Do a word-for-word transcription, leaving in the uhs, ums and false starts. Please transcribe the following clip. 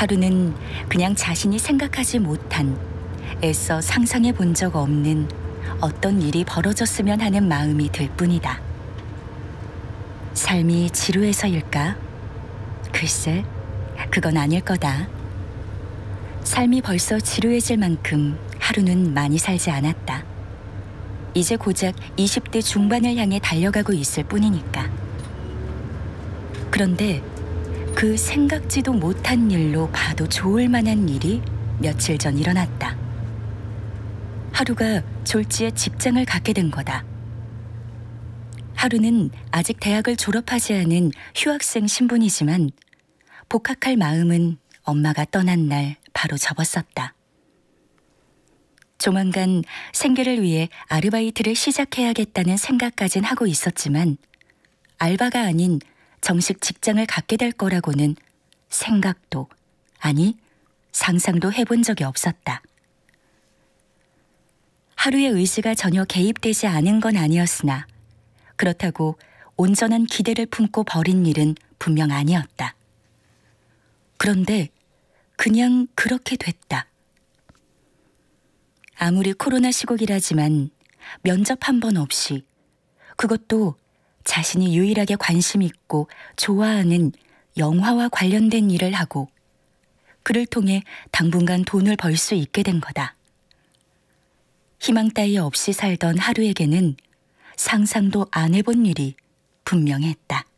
하루는 그냥 자신이 생각하지 못한, 애써 상상해 본 적 없는 어떤 일이 벌어졌으면 하는 마음이 들 뿐이다. 삶이 지루해서일까? 글쎄, 그건 아닐 거다. 삶이 벌써 지루해질 만큼 하루는 많이 살지 않았다. 이제 고작 이십 대 중반을 향해 달려가고 있을 뿐이니까. 그런데 그 생각지도 못한 일로 봐도 좋을 만한 일이 며칠 전 일어났다. 하루가 졸지에 직장을 갖게 된 거다. 하루는 아직 대학을 졸업하지 않은 휴학생 신분이지만 복학할 마음은 엄마가 떠난 날 바로 접었었다. 조만간 생계를 위해 아르바이트를 시작해야겠다는 생각까진 하고 있었지만 알바가 아닌 정식 직장을 갖게 될 거라고는 생각도, 아니 상상도 해본 적이 없었다. 하루의 의지가 전혀 개입되지 않은 건 아니었으나 그렇다고 온전한 기대를 품고 벌인 일은 분명 아니었다. 그런데 그냥 그렇게 됐다. 아무리 코로나 시국이라지만 면접 한 번 없이, 그것도 자신이 유일하게 관심 있고 좋아하는 영화와 관련된 일을 하고 그를 통해 당분간 돈을 벌 수 있게 된 거다. 희망 따위 없이 살던 하루에게는 상상도 안 해본 일이 분명했다.